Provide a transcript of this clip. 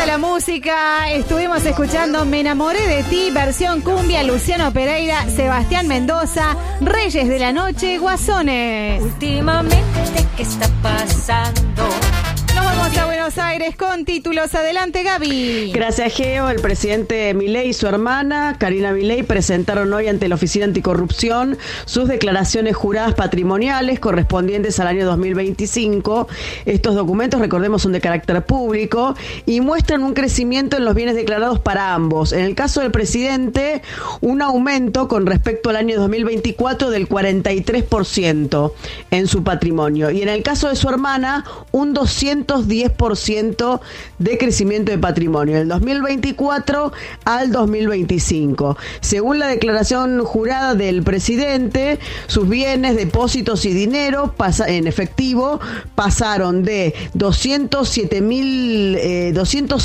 la música. Estuvimos escuchando Me enamoré de ti, versión cumbia, Luciano Pereira, Sebastián Mendoza, Reyes de la Noche, Guasones. Últimamente, ¿qué está pasando? Nos vamos a Buenos Aires con títulos. Adelante, Gaby. Gracias, Geo. El presidente Milei y su hermana, Karina Milei, presentaron hoy ante la Oficina Anticorrupción sus declaraciones juradas patrimoniales correspondientes al año 2025. Estos documentos, recordemos, son de carácter público y muestran un crecimiento en los bienes declarados para ambos. En el caso del presidente, un aumento con respecto al año 2024 del 43% en su patrimonio. Y en el caso de su hermana, un 210% de crecimiento de patrimonio del 2024 al 2025. Según la declaración jurada del presidente, sus bienes, depósitos y dinero en efectivo pasaron de 207